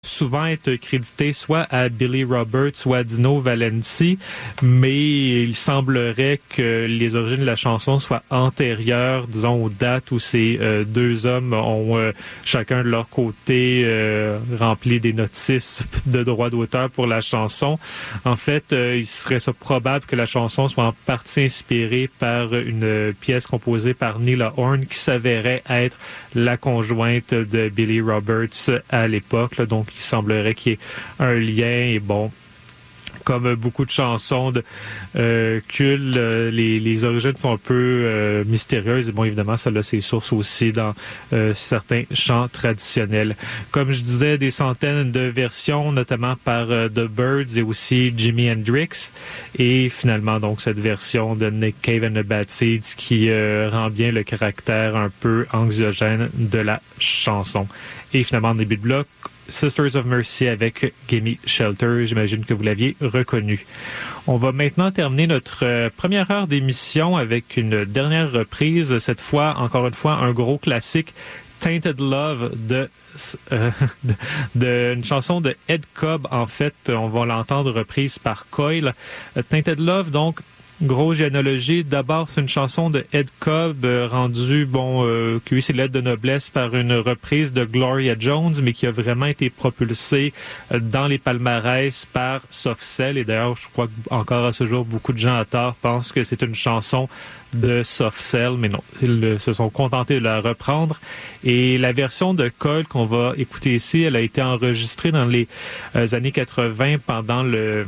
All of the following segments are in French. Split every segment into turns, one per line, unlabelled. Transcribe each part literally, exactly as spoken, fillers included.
souvent être crédité soit à Billy Roberts, soit à Dino Valenti, mais il semblerait que les origines de la chanson soient antérieures, disons, aux dates où ces euh, deux hommes ont euh, chacun de leur côté euh, rempli des notices de droit d'auteur pour la chanson. En fait, euh, il serait ça probable que la chanson soit en partie inspirée par une pièce composée par Nila Horn qui s'avérait être la conjointe de Billy Roberts à l'époque, là. Donc, il semblerait qu'il y ait un lien et bon, comme beaucoup de chansons de euh, Kul, euh, les, les origines sont un peu euh, mystérieuses. Et bon, évidemment, ça a ses sources aussi dans euh, certains chants traditionnels. Comme je disais, des centaines de versions, notamment par euh, The Byrds et aussi Jimi Hendrix. Et finalement, donc, cette version de Nick Cave and the Bad Seeds qui euh, rend bien le caractère un peu anxiogène de la chanson. Et finalement, en début de bloc, Sisters of Mercy avec Gimme Shelter. J'imagine que vous l'aviez reconnu. On va maintenant terminer notre euh, première heure d'émission avec une dernière reprise. Cette fois, encore une fois, un gros classique, Tainted Love de, euh, de, de une chanson de Ed Cobb. En fait, on va l'entendre reprise par Coil. Euh, Tainted Love, donc, grosse généalogie. D'abord, c'est une chanson de Ed Cobb euh, rendue, bon, euh, qui a eu ses lettres de noblesse par une reprise de Gloria Jones, mais qui a vraiment été propulsée euh, dans les palmarès par Soft Cell. Et d'ailleurs, je crois qu'encore à ce jour, beaucoup de gens à tort pensent que c'est une chanson de Soft Cell, mais non, ils se sont contentés de la reprendre. Et la version de Coil qu'on va écouter ici, elle a été enregistrée dans les euh, années quatre-vingts pendant le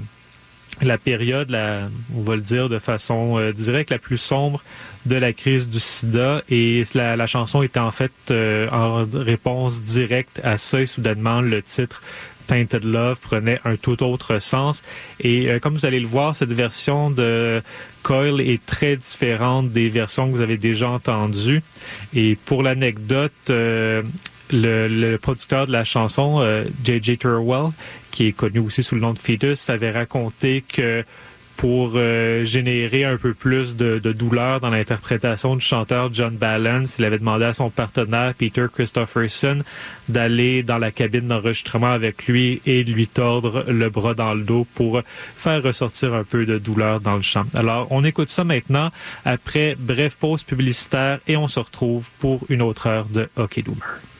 la période, la, on va le dire de façon euh, directe, la plus sombre de la crise du sida. Et la, la chanson était en fait euh, en réponse directe à ça. Et soudainement, le titre Tainted Love prenait un tout autre sens. Et euh, comme vous allez le voir, cette version de Coil est très différente des versions que vous avez déjà entendues. Et pour l'anecdote, euh, Le, le producteur de la chanson, euh, J J Thirlwell, qui est connu aussi sous le nom de Fetus, avait raconté que pour euh, générer un peu plus de, de douleur dans l'interprétation du chanteur John Balance, il avait demandé à son partenaire Peter Christopherson d'aller dans la cabine d'enregistrement avec lui et lui tordre le bras dans le dos pour faire ressortir un peu de douleur dans le chant. Alors, on écoute ça maintenant après brève pause publicitaire et on se retrouve pour une autre heure de Hockey Doomer.